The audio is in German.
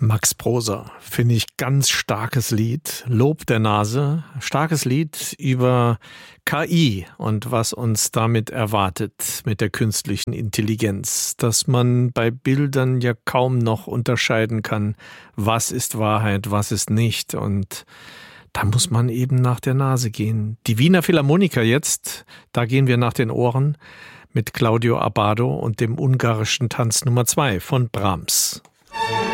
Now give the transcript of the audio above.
Max Proser, finde ich, ganz starkes Lied. Lob der Nase, starkes Lied über KI und was uns damit erwartet mit der künstlichen Intelligenz. Dass man bei Bildern ja kaum noch unterscheiden kann, was ist Wahrheit, was ist nicht. Und da muss man eben nach der Nase gehen. Die Wiener Philharmoniker jetzt, da gehen wir nach den Ohren mit Claudio Abbado und dem ungarischen Tanz Nummer 2 von Brahms.